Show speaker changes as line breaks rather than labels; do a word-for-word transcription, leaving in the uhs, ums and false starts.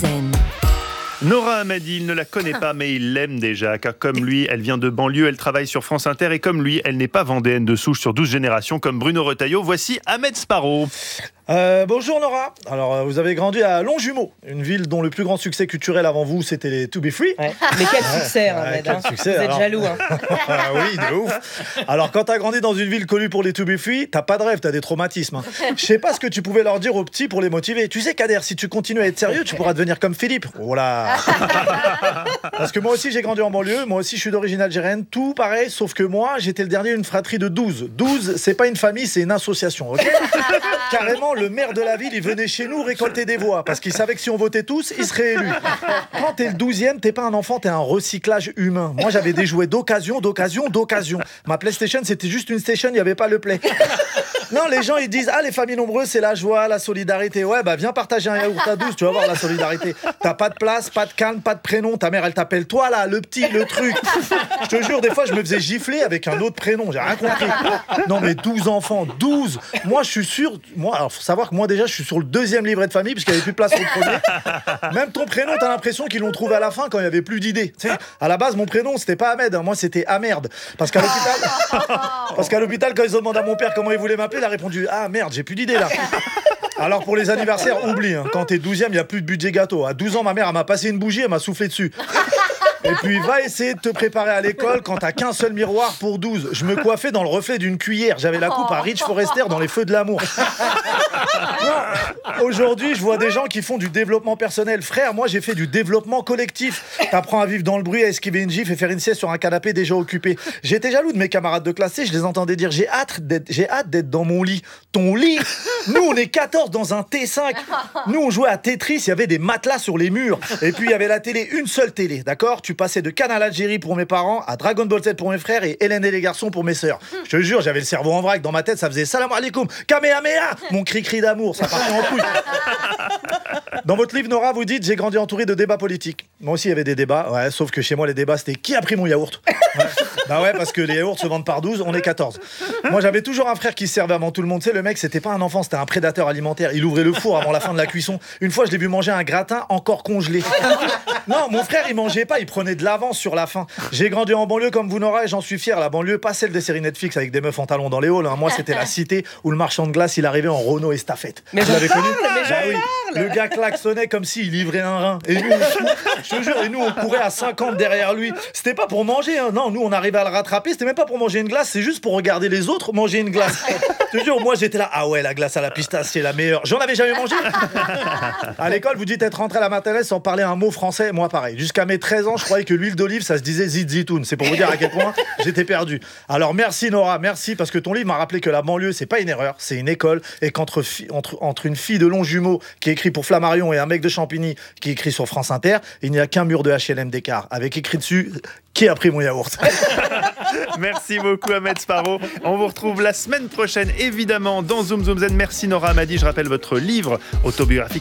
Nora Hamadi, il ne la connaît pas, mais il l'aime déjà, car comme lui, elle vient de banlieue, elle travaille sur France Inter, et comme lui, elle n'est pas vendéenne de souche sur douze générations, comme Bruno Retailleau. Voici Ahmed Sparrow.
Euh, bonjour Nora. Alors euh, vous avez grandi à Longjumeau, une ville dont le plus grand succès culturel avant vous c'était les To Be Free.
Ouais. Mais quel succès,
Ouais,
Ahmed,
quel
hein.
succès,
Vous êtes
alors.
jaloux. Hein.
Ah oui, de ouf. Alors quand t'as grandi dans une ville connue pour les To Be Free, t'as pas de rêve, t'as des traumatismes. Hein. Je sais pas ce que tu pouvais leur dire aux petits pour les motiver. Tu sais Kader, si tu continues à être sérieux, tu pourras devenir comme Philippe. Oh là. Parce que moi aussi j'ai grandi en banlieue, moi aussi je suis d'origine algérienne, tout pareil, sauf que moi j'étais le dernier d'une fratrie de douze. douze, c'est pas une famille, c'est une association, ok? Carrément, le maire de la ville, il venait chez nous récolter des voix, parce qu'il savait que si on votait tous, il serait élu. Quand t'es le douzième, t'es pas un enfant, t'es un recyclage humain. Moi j'avais des jouets d'occasion, d'occasion, d'occasion. Ma PlayStation, c'était juste une station, il n'y avait pas le play. Non, les gens ils disent ah les familles nombreuses c'est la joie, la solidarité. Ouais bah viens partager un yaourt à douze, tu vas voir la solidarité. T'as pas de place, pas de calme, pas de prénom. Ta mère elle t'appelle toi là, le petit, le truc. Je te jure des fois je me faisais gifler avec un autre prénom, j'ai rien compris. Non mais douze enfants, douze. Moi je suis sûr, moi alors faut savoir que moi déjà je suis sur le deuxième livret de famille parce qu'il y avait plus de place pour le premier. Même ton prénom t'as l'impression qu'ils l'ont trouvé à la fin quand il y avait plus d'idées. Tu sais, à la base mon prénom c'était pas Ahmed, hein, moi c'était Amerde. Parce qu'à l'hôpital, parce qu'à l'hôpital quand ils ont demandé à mon père comment il voulait m'appeler, il a répondu ah merde j'ai plus d'idées là. Alors pour les anniversaires oublie, hein, quand t'es douzième il y a plus de budget gâteau. À douze ans ma mère elle m'a passé une bougie, elle m'a soufflé dessus. Et puis va essayer de te préparer à l'école quand t'as qu'un seul miroir pour douze. Je me coiffais dans le reflet d'une cuillère, j'avais la coupe à Rich Forrester dans les feux de l'amour. Non, aujourd'hui je vois des gens qui font du développement personnel. Frère, moi j'ai fait du développement collectif. T'apprends à vivre dans le bruit, à esquiver une gifle et faire une sieste sur un canapé déjà occupé. J'étais jaloux de mes camarades de classe, je les entendais dire j'ai hâte d'être, j'ai hâte d'être dans mon lit. Ton lit? Nous on est quatorze dans un T cinq. Nous on jouait à Tetris, il y avait des matelas sur les murs. Et puis il y avait la télé, une seule télé, d'accord? Tu passais de Canal Algérie pour mes parents à Dragon Ball Z pour mes frères et Hélène et les garçons pour mes sœurs. Je te jure, j'avais le cerveau en vrac, dans ma tête ça faisait salam alaikum, kamehameha, mon cri-cri d'amour, ça partait en couille. Dans votre livre Nora, vous dites j'ai grandi entouré de débats politiques. Moi aussi il y avait des débats, ouais, sauf que chez moi les débats c'était qui a pris mon yaourt. Ouais. Bah ouais, parce que les yaourts se vendent par douze, on est quatorze. Moi j'avais toujours un frère qui se servait avant tout le monde, tu sais le mec c'était pas un enfant, c'était un prédateur alimentaire, il ouvrait le four avant la fin de la cuisson. Une fois je l'ai vu manger un gratin encore congelé. Non, mon frère il mangeait pas, il prenait de l'avance sur la faim. J'ai grandi en banlieue comme vous Nora et j'en suis fier, la banlieue pas celle des séries Netflix avec des meufs en talons dans les halls, hein. Moi c'était la cité où le marchand de glace il arrivait en Renault estafette.
Mais
vous l'avez connu?
mais
Bah oui. Le gars klaxonnait comme s'il livrait un rein. Et nous, on, je te jure, et nous on courait à cinquante derrière lui. C'était pas pour manger, hein. Non, nous on arrivait à le rattraper, c'était même pas pour manger une glace, c'est juste pour regarder les autres manger une glace. Je te jure, moi j'étais là, ah ouais, la glace à la pistache c'est la meilleure. J'en avais jamais mangé. À l'école, vous dites être rentré à la maternelle sans parler un mot français, moi pareil. Jusqu'à mes treize ans, je croyais que l'huile d'olive ça se disait zitzitoun. C'est pour vous dire à quel point j'étais perdu. Alors merci Nora, merci parce que ton livre m'a rappelé que la banlieue c'est pas une erreur, c'est une école et qu'entre fi- entre, entre une fille de Longjumeau qui écrit pour Flammarion et un mec de Champigny qui écrit sur France Inter, il n'y a qu'un mur de H et M d'écart avec écrit dessus qui a pris mon yaourt.
Merci beaucoup Ahmed Sparrow. On vous retrouve la semaine prochaine évidemment dans Zoom Zoom Zen. Merci Nora Hamadi. Je rappelle votre livre autobiographique